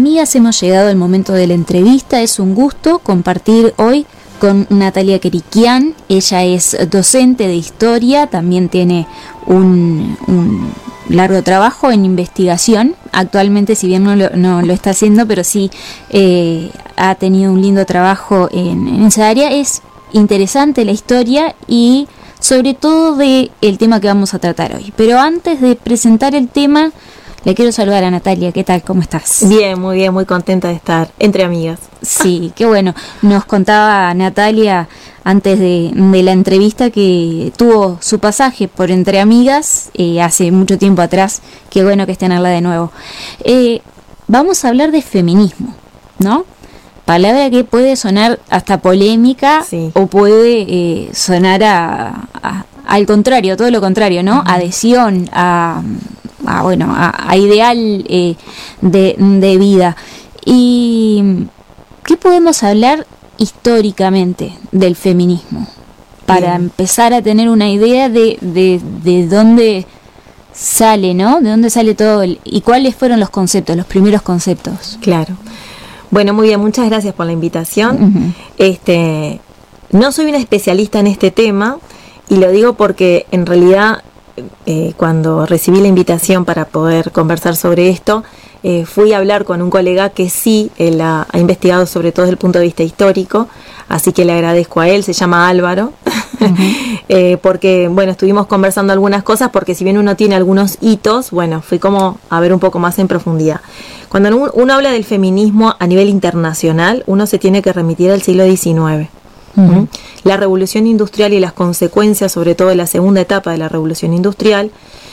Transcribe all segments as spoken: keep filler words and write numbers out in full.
amigas, hemos llegado al momento de la entrevista. Es un gusto compartir hoy con Natalia Kerikian. Ella es docente de historia, también tiene un, un largo trabajo en investigación. Actualmente, si bien no lo, no lo está haciendo, pero sí eh, ha tenido un lindo trabajo en, en esa área. Es interesante la historia y sobre todo de el tema que vamos a tratar hoy. Pero antes de presentar el tema, le quiero saludar a Natalia. ¿Qué tal? ¿Cómo estás? Bien, muy bien, muy contenta de estar entre amigas. Sí, qué bueno. Nos contaba Natalia antes de, de la entrevista que tuvo su pasaje por Entre Amigas eh, hace mucho tiempo atrás. Qué bueno que estén acá de nuevo. Eh, vamos a hablar de feminismo, ¿no? Palabra que puede sonar hasta polémica, sí, o puede eh, sonar a, a, al contrario, todo lo contrario, ¿no? Uh-huh. Adhesión a... A, bueno, a, a ideal eh, de, de vida. ¿Y qué podemos hablar históricamente del feminismo? Para Bien. empezar a tener una idea de, de, de dónde sale, ¿no? De dónde sale todo el, y cuáles fueron los conceptos, los primeros conceptos. Claro. Bueno, muy bien, muchas gracias por la invitación. Uh-huh. Este, no soy una especialista en este tema y lo digo porque en realidad... Eh, cuando recibí la invitación para poder conversar sobre esto, eh, fui a hablar con un colega que sí él ha, ha investigado sobre todo desde el punto de vista histórico, así que le agradezco a él, se llama Álvaro, uh-huh. eh, porque bueno, estuvimos conversando algunas cosas, porque si bien uno tiene algunos hitos, bueno, fui como a ver un poco más en profundidad. Cuando uno, uno habla del feminismo a nivel internacional, uno se tiene que remitir al siglo diecinueve. Uh-huh. La revolución industrial y las consecuencias, sobre todo de la segunda etapa de la revolución industrial,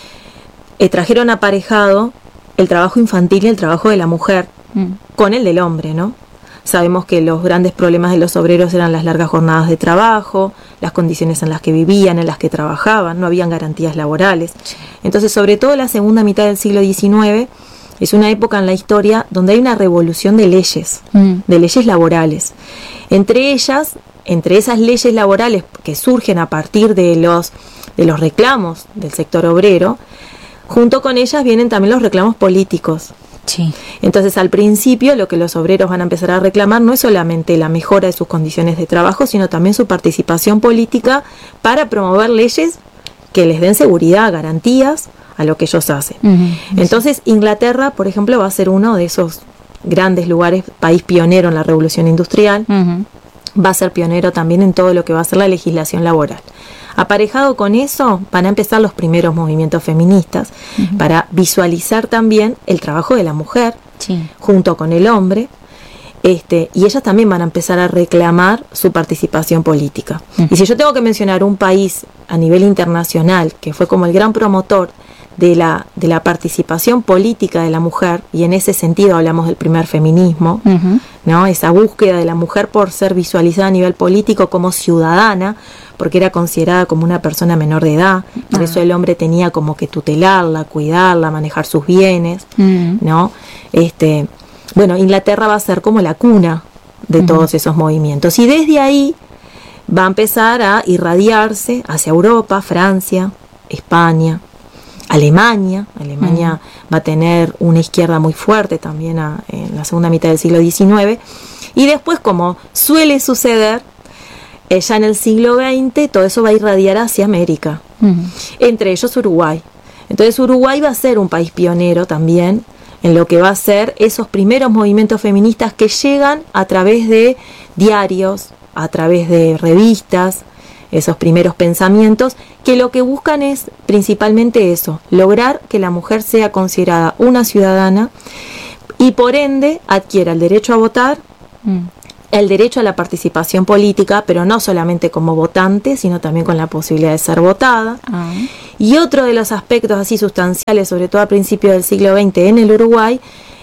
eh, trajeron aparejado el trabajo infantil y el trabajo de la mujer uh-huh. con el del hombre, ¿no? Sabemos que los grandes problemas de los obreros eran las largas jornadas de trabajo, las condiciones en las que vivían, en las que trabajaban, no habían garantías laborales. Sí. Entonces, sobre todo la segunda mitad del siglo diecinueve es una época en la historia donde hay una revolución de leyes, uh-huh. de leyes laborales. Entre ellas... Entre esas leyes laborales que surgen a partir de los, de los reclamos del sector obrero, junto con ellas vienen también los reclamos políticos. Sí. Entonces, al principio, lo que los obreros van a empezar a reclamar no es solamente la mejora de sus condiciones de trabajo, sino también su participación política para promover leyes que les den seguridad, garantías a lo que ellos hacen. Uh-huh. Entonces, Inglaterra, por ejemplo, va a ser uno de esos grandes lugares, país pionero en la revolución industrial. Uh-huh. Va a ser pionero también en todo lo que va a ser la legislación laboral. Aparejado con eso van a empezar los primeros movimientos feministas uh-huh. para visualizar también el trabajo de la mujer sí. junto con el hombre, este, y ellas también van a empezar a reclamar su participación política. Uh-huh. Y si yo tengo que mencionar un país a nivel internacional que fue como el gran promotor de la, de la participación política de la mujer, y en ese sentido hablamos del primer feminismo, uh-huh. ¿no? Esa búsqueda de la mujer por ser visualizada a nivel político como ciudadana, porque era considerada como una persona menor de edad, por uh-huh. eso el hombre tenía como que tutelarla, cuidarla, manejar sus bienes, uh-huh. ¿no? Este, bueno, Inglaterra va a ser como la cuna de uh-huh. todos esos movimientos, y desde ahí va a empezar a irradiarse hacia Europa, Francia, España, Alemania. Alemania uh-huh. va a tener una izquierda muy fuerte también a, en la segunda mitad del siglo diecinueve, y después, como suele suceder, eh, ya en el siglo veinte todo eso va a irradiar hacia América, uh-huh. entre ellos Uruguay. Entonces Uruguay va a ser un país pionero también en lo que va a ser esos primeros movimientos feministas que llegan a través de diarios, a través de revistas, esos primeros pensamientos, que lo que buscan es principalmente eso, lograr que la mujer sea considerada una ciudadana y por ende adquiera el derecho a votar, mm. el derecho a la participación política, pero no solamente como votante, sino también con la posibilidad de ser votada. Ah. Y otro de los aspectos así sustanciales, sobre todo a principios del siglo veinte en el Uruguay,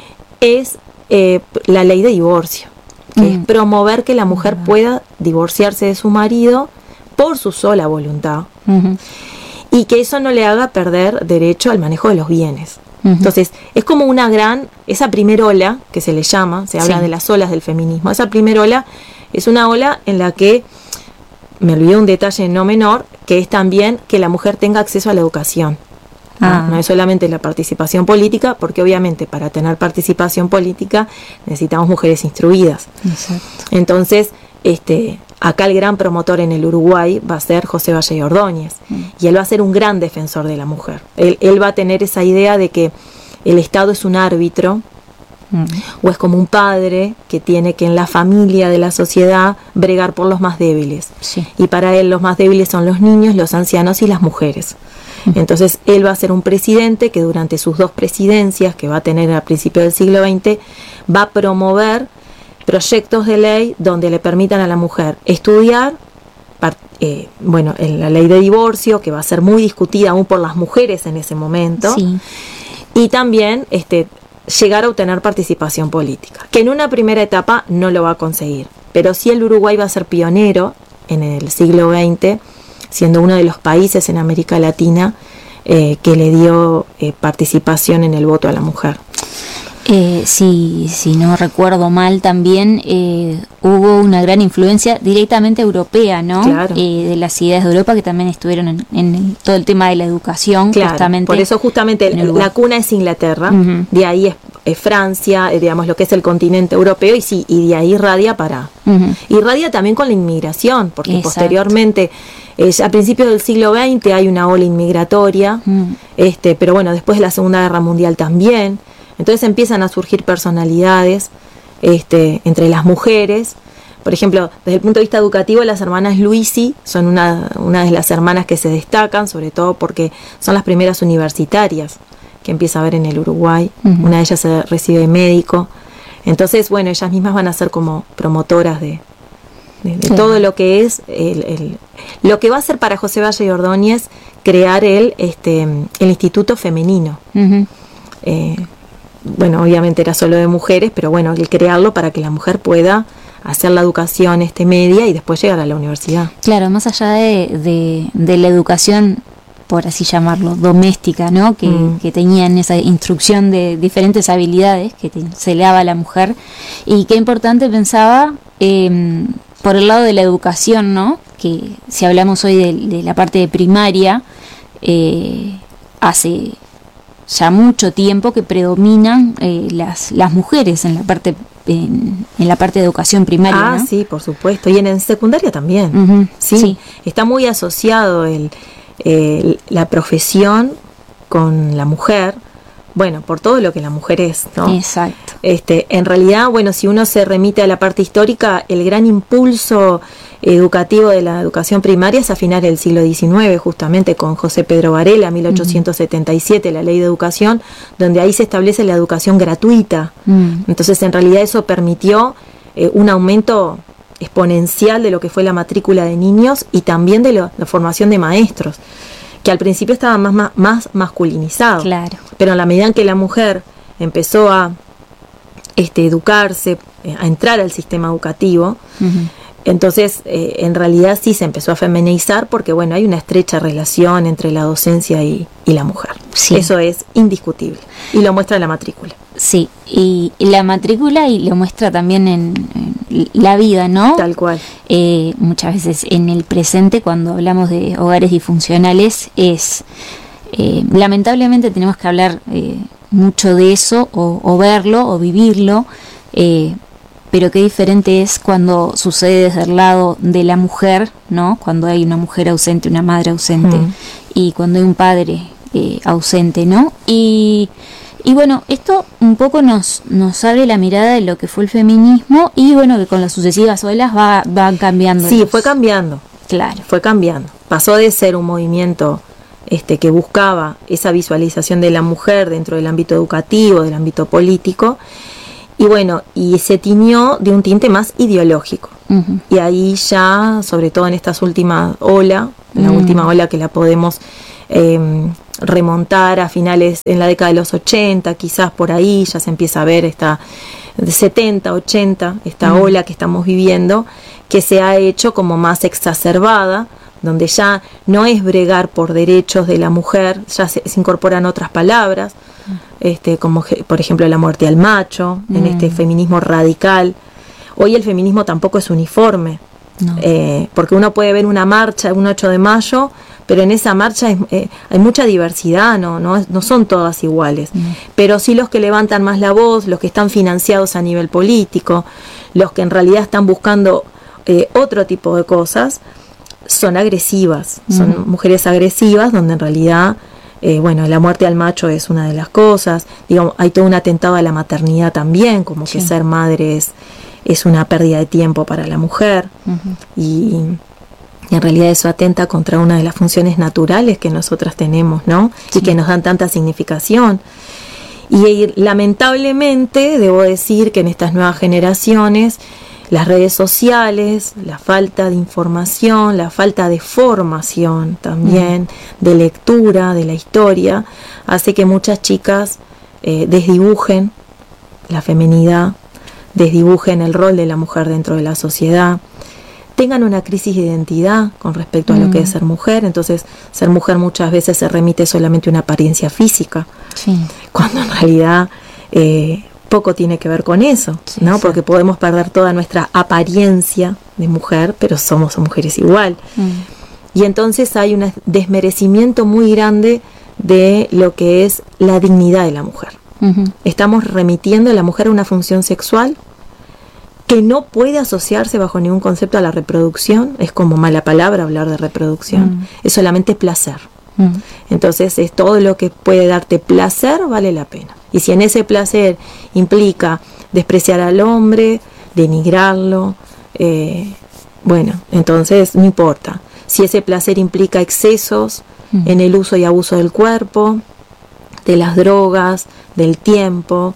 es eh, la ley de divorcio, que mm. es promover que la mujer mm. pueda divorciarse de su marido por su sola voluntad, uh-huh. y que eso no le haga perder derecho al manejo de los bienes. Uh-huh. Entonces, es como una gran, esa primera ola, que se le llama, se habla sí. de las olas del feminismo, esa primera ola es una ola en la que, me olvidé un detalle no menor, que es también que la mujer tenga acceso a la educación. Ah. ¿no? No es solamente la participación política, porque obviamente para tener participación política necesitamos mujeres instruidas. Exacto. Entonces, este, acá el gran promotor en el Uruguay va a ser José Valle y Ordóñez, mm. y él va a ser un gran defensor de la mujer. Él, él va a tener esa idea de que el Estado es un árbitro, mm. o es como un padre que tiene que en la familia de la sociedad bregar por los más débiles. Sí. Y para él los más débiles son los niños, los ancianos y las mujeres. Mm. Entonces él va a ser un presidente que durante sus dos presidencias, que va a tener a principios del siglo veinte, va a promover proyectos de ley donde le permitan a la mujer estudiar, part, eh, bueno, en la ley de divorcio, que va a ser muy discutida aún por las mujeres en ese momento, sí. y también este, llegar a obtener participación política, que en una primera etapa no lo va a conseguir, pero sí el Uruguay va a ser pionero en el siglo veinte, siendo uno de los países en América Latina eh, que le dio eh, participación en el voto a la mujer. Eh, si, si no recuerdo mal, también eh, hubo una gran influencia directamente europea, ¿no? Claro. Eh, de las ideas de Europa que también estuvieron en, en el, todo el tema de la educación, claro, justamente. Por eso justamente la cuna es Inglaterra, uh-huh. de ahí es, es Francia, eh, digamos lo que es el continente europeo, y sí, y de ahí irradia para, uh-huh. irradia también con la inmigración, porque Exacto. posteriormente, eh, a principios del siglo veinte hay una ola inmigratoria, uh-huh. este, pero bueno, después de la Segunda Guerra Mundial también. Entonces empiezan a surgir personalidades este, entre las mujeres. Por ejemplo, desde el punto de vista educativo, las hermanas Luisi son una, una de las hermanas que se destacan, sobre todo porque son las primeras universitarias que empieza a haber en el Uruguay. Uh-huh. Una de ellas se recibe de médico. Entonces, bueno, ellas mismas van a ser como promotoras de, de, de sí. todo lo que es el, el, lo que va a ser para José Valle y Ordóñez crear el, este, el Instituto Femenino. Uh-huh. Eh, bueno, obviamente era solo de mujeres, pero bueno, el crearlo para que la mujer pueda hacer la educación este media y después llegar a la universidad. Claro, más allá de, de, de la educación, por así llamarlo, doméstica, ¿no? Que, mm. que tenían esa instrucción de diferentes habilidades que te, se le daba a la mujer, y qué importante pensaba eh, por el lado de la educación, ¿no? Que si hablamos hoy de, de la parte de primaria, eh, hace ya mucho tiempo que predominan eh, las las mujeres en la parte en, en la parte de educación primaria. Ah, ¿no? Sí, por supuesto, y en, en secundaria también. Uh-huh. ¿sí? sí, está muy asociado el, el la profesión con la mujer. Bueno, por todo lo que la mujer es, ¿no? Exacto. Este, en realidad, bueno, si uno se remite a la parte histórica, el gran impulso educativo de la educación primaria es a finales del siglo diecinueve, justamente con José Pedro Varela, mil ochocientos setenta y siete, uh-huh. la Ley de Educación, donde ahí se establece la educación gratuita. Uh-huh. Entonces, en realidad eso permitió eh, un aumento exponencial de lo que fue la matrícula de niños y también de lo, la formación de maestros, que al principio estaba más, más, más masculinizado. Claro. Pero en la medida en que la mujer empezó a este, educarse, a entrar al sistema educativo, uh-huh. entonces eh, en realidad sí se empezó a feminizar, porque bueno, hay una estrecha relación entre la docencia y, y la mujer. Sí. Eso es indiscutible. Y lo muestra la matrícula. Sí, y, y la matrícula y lo muestra también en, en la vida, ¿no? Tal cual. Eh, muchas veces en el presente, cuando hablamos de hogares disfuncionales, es eh, lamentablemente tenemos que hablar eh, mucho de eso, o, o verlo, o vivirlo, eh, pero qué diferente es cuando sucede desde el lado de la mujer, ¿no? Cuando hay una mujer ausente, una madre ausente, mm. y cuando hay un padre eh, ausente, ¿no? Y Y bueno, esto un poco nos nos abre la mirada de lo que fue el feminismo, y bueno, que con las sucesivas olas va van cambiando. Sí, los... fue cambiando. Claro. Fue cambiando. Pasó de ser un movimiento este que buscaba esa visualización de la mujer dentro del ámbito educativo, del ámbito político, y bueno, y se tiñó de un tinte más ideológico. Uh-huh. Y ahí ya, sobre todo en estas últimas olas, la uh-huh. última ola que la podemos eh, remontar a finales, en la década de los ochenta, quizás por ahí ya se empieza a ver esta de setenta, ochenta, esta uh-huh. ola que estamos viviendo, que se ha hecho como más exacerbada, donde ya no es bregar por derechos de la mujer, ya se, se incorporan otras palabras, uh-huh. este, como por ejemplo la muerte al macho, uh-huh. en este feminismo radical. Hoy el feminismo tampoco es uniforme, no. eh, porque uno puede ver una marcha un ocho de mayo, pero en esa marcha es, eh, hay mucha diversidad, no, no, no son todas iguales, mm. pero sí los que levantan más la voz, los que están financiados a nivel político, los que en realidad están buscando eh, otro tipo de cosas, son agresivas, mm. son mujeres agresivas donde en realidad, eh, bueno, la muerte al macho es una de las cosas, digamos, hay todo un atentado a la maternidad también, como sí. que ser madre es, es una pérdida de tiempo para la mujer, uh-huh. y, y en realidad eso atenta contra una de las funciones naturales que nosotras tenemos, ¿no? Sí. Y que nos dan tanta significación. Y, y lamentablemente debo decir que en estas nuevas generaciones las redes sociales, la falta de información, la falta de formación también, mm. de lectura de la historia, hace que muchas chicas eh, desdibujen la feminidad, desdibujen el rol de la mujer dentro de la sociedad, tengan una crisis de identidad con respecto a mm. lo que es ser mujer. Entonces, ser mujer muchas veces se remite solamente a una apariencia física, sí. cuando en realidad eh, poco tiene que ver con eso, sí, ¿no? Sí. Porque podemos perder toda nuestra apariencia de mujer, pero somos mujeres igual. Mm. Y entonces hay un desmerecimiento muy grande de lo que es la dignidad de la mujer. Uh-huh. Estamos remitiendo a la mujer a una función sexual que no puede asociarse bajo ningún concepto a la reproducción. Es como mala palabra hablar de reproducción. Mm. Es solamente placer. Mm. Entonces es todo lo que puede darte placer vale la pena. Y si en ese placer implica despreciar al hombre, denigrarlo, eh, bueno, entonces no importa. Si ese placer implica excesos mm. en el uso y abuso del cuerpo, de las drogas, del tiempo,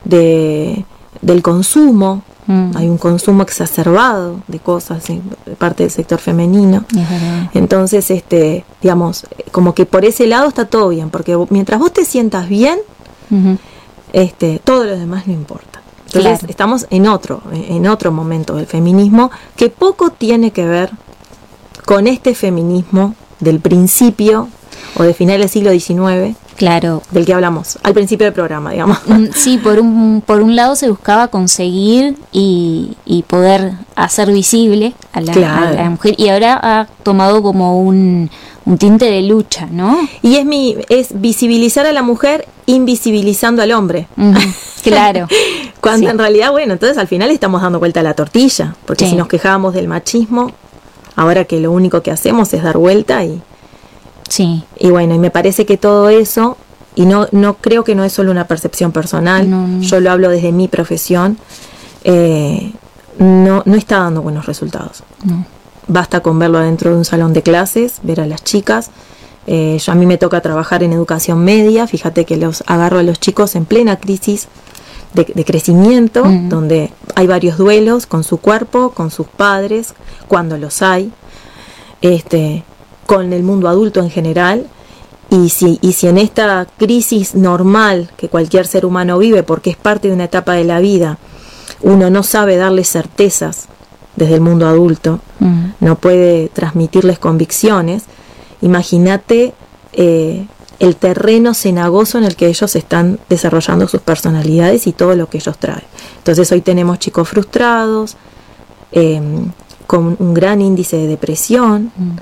de, del consumo, mm. hay un consumo exacerbado de cosas de parte del sector femenino. Entonces, este, digamos, como que por ese lado está todo bien, porque mientras vos te sientas bien, uh-huh. este, todo lo demás no importa. Entonces, claro. estamos en otro, en otro momento del feminismo que poco tiene que ver con este feminismo del principio o de finales del siglo diecinueve. Claro. Del que hablamos al principio del programa, digamos. Sí, por un por un lado se buscaba conseguir y, y poder hacer visible a la, claro. a la mujer, y ahora ha tomado como un, un tinte de lucha, ¿no? Y es mi es visibilizar a la mujer invisibilizando al hombre. Uh-huh. Claro. Cuando sí. en realidad, bueno, entonces al final estamos dando vuelta a la tortilla, porque sí. si nos quejábamos del machismo, ahora que lo único que hacemos es dar vuelta y sí. Y bueno, y me parece que todo eso, y no no creo que no es solo una percepción personal, no, no. yo lo hablo desde mi profesión, eh, no no está dando buenos resultados. No. Basta con verlo dentro de un salón de clases, ver a las chicas. Eh, yo a mí me toca trabajar en educación media, fíjate que los agarro a los chicos en plena crisis de, de crecimiento, mm. donde hay varios duelos con su cuerpo, con sus padres, cuando los hay. Este... con el mundo adulto en general, y si, y si en esta crisis normal que cualquier ser humano vive, porque es parte de una etapa de la vida, uno no sabe darles certezas desde el mundo adulto, mm. no puede transmitirles convicciones, imagínate eh, el terreno cenagoso en el que ellos están desarrollando sus personalidades y todo lo que ellos traen. Entonces hoy tenemos chicos frustrados, eh, con un gran índice de depresión, mm.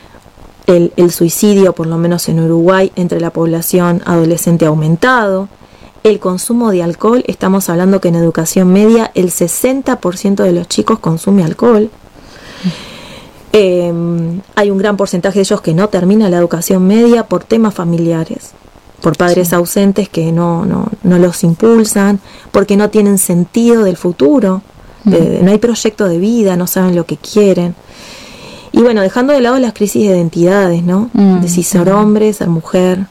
El, el suicidio, por lo menos en Uruguay, entre la población adolescente ha aumentado. El consumo de alcohol, estamos hablando que en educación media el sesenta por ciento de los chicos consume alcohol. Mm. Eh, hay un gran porcentaje de ellos que no termina la educación media por temas familiares, por padres sí. ausentes que no, no, no los impulsan, porque no tienen sentido del futuro, mm. eh, no hay proyecto de vida, no saben lo que quieren. Y bueno, dejando de lado las crisis de identidades, ¿no? Mm, de si ser hombre, ser mujer,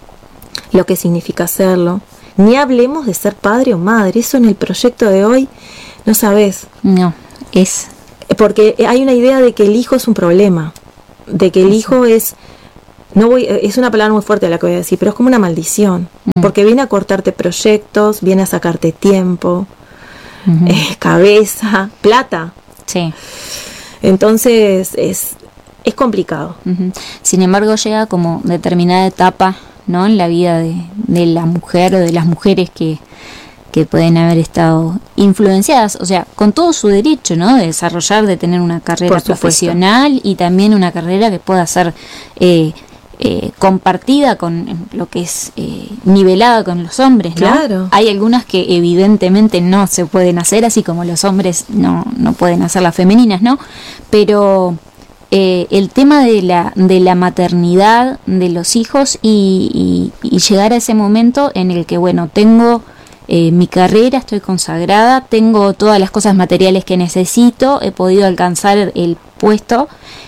lo que significa serlo. Ni hablemos de ser padre o madre, eso en el proyecto de hoy no sabes. No, es... Porque hay una idea de que el hijo es un problema, de que el sí. hijo es... no voy es una palabra muy fuerte la que voy a decir, pero es como una maldición, mm. porque viene a cortarte proyectos, viene a sacarte tiempo, mm-hmm. eh, cabeza, plata. Sí. Entonces es, es complicado. Uh-huh. Sin embargo, llega como determinada etapa, ¿no?, en la vida de, de la mujer o de las mujeres que, que pueden haber estado influenciadas, o sea, con todo su derecho, ¿no? De desarrollar, de tener una carrera profesional y también una carrera que pueda ser eh, eh, compartida con lo que es eh, nivelada con los hombres, ¿no? Claro. Hay algunas que evidentemente no se pueden hacer, así como los hombres no, no pueden hacer las femeninas, ¿no? Pero eh, el tema de la, de la maternidad de los hijos y, y, y llegar a ese momento en el que, bueno, tengo Eh, mi carrera, estoy consagrada, tengo todas las cosas materiales que necesito, he podido alcanzar el puesto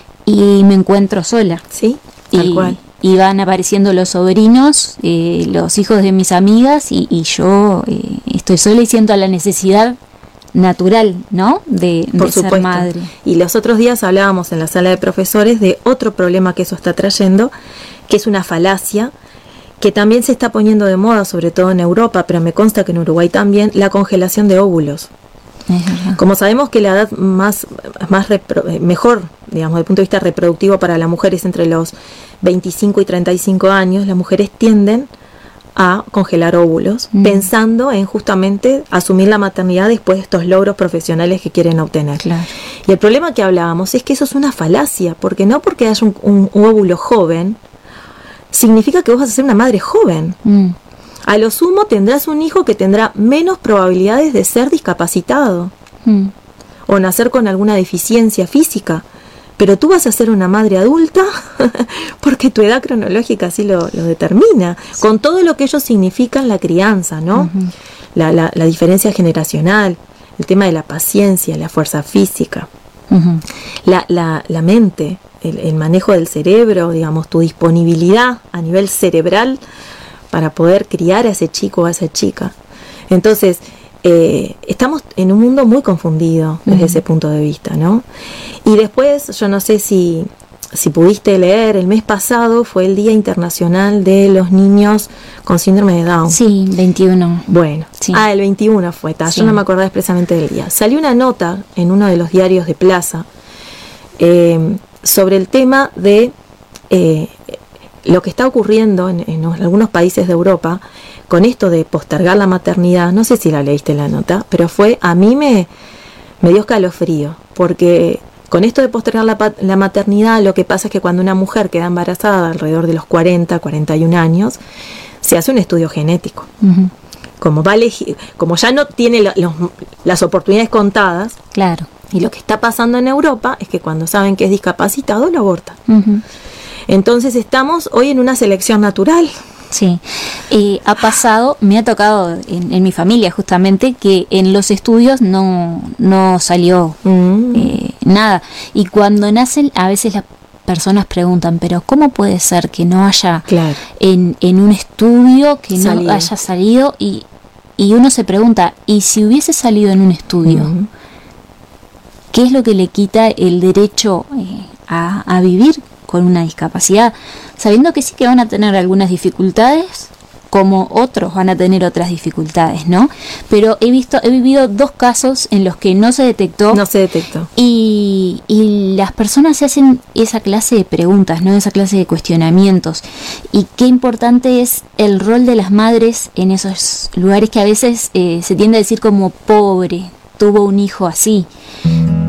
y me encuentro sola. Sí, tal y, cual. Y van apareciendo los sobrinos, eh, los hijos de mis amigas y, y yo eh, estoy sola y siento la necesidad natural, ¿no? De, Por de supuesto. ser madre. Y los otros días hablábamos en la sala de profesores de otro problema que eso está trayendo, que es una falacia que también se está poniendo de moda, sobre todo en Europa, pero me consta que en Uruguay también, la congelación de óvulos. Como sabemos que la edad más, más repro, mejor, digamos, desde el punto de vista reproductivo para la mujer es entre los veinticinco y treinta y cinco años, las mujeres tienden a congelar óvulos, mm. pensando en justamente asumir la maternidad después de estos logros profesionales que quieren obtener. Claro. Y el problema que hablábamos es que eso es una falacia, porque no porque haya un, un, un óvulo joven, significa que vos vas a ser una madre joven. Mm. A lo sumo tendrás un hijo que tendrá menos probabilidades de ser discapacitado mm. o nacer con alguna deficiencia física. Pero tú vas a ser una madre adulta porque tu edad cronológica así lo, lo determina, sí. Con todo lo que ello significa en la crianza, ¿no? Uh-huh. La, la, la diferencia generacional, el tema de la paciencia, la fuerza física, uh-huh. la, la, la mente. El, el manejo del cerebro, digamos, tu disponibilidad a nivel cerebral para poder criar a ese chico o a esa chica. Entonces, eh, estamos en un mundo muy confundido desde uh-huh. ese punto de vista, ¿no? Y después, yo no sé si, si pudiste leer, el mes pasado fue el Día Internacional de los Niños con Síndrome de Down. Sí, veintiuno. Bueno, sí. Ah, el veintiuno fue, ta, sí. Yo no me acordaba expresamente del día. Salió una nota en uno de los diarios de Plaza, eh, sobre el tema de eh, lo que está ocurriendo en, en algunos países de Europa con esto de postergar la maternidad. No sé si la leíste la nota, pero fue, a mí me, me dio escalofrío, porque con esto de postergar la, la maternidad, lo que pasa es que cuando una mujer queda embarazada alrededor de los cuarenta, cuarenta y un años, se hace un estudio genético. Uh-huh. Como, va elegir, como ya no tiene la, los, las oportunidades contadas, claro. Y lo que está pasando en Europa es que cuando saben que es discapacitado, lo abortan. Uh-huh. Entonces estamos hoy en una selección natural. Sí, eh, ha pasado, me ha tocado en, en mi familia justamente, que en los estudios no, no salió uh-huh. eh, nada. Y cuando nacen, a veces las personas preguntan, pero ¿cómo puede ser que no haya claro. en, en un estudio que Salido. no haya salido? Y, y uno se pregunta, ¿y si hubiese salido en un estudio? Uh-huh. ¿Qué es lo que le quita el derecho eh, a, a vivir con una discapacidad? Sabiendo que sí que van a tener algunas dificultades, como otros van a tener otras dificultades, ¿no? Pero he visto, he vivido dos casos en los que no se detectó. No se detectó. Y, y las personas se hacen esa clase de preguntas, ¿no? Esa clase de cuestionamientos. Y qué importante es el rol de las madres en esos lugares que a veces eh, se tiende a decir como pobre, tuvo un hijo así.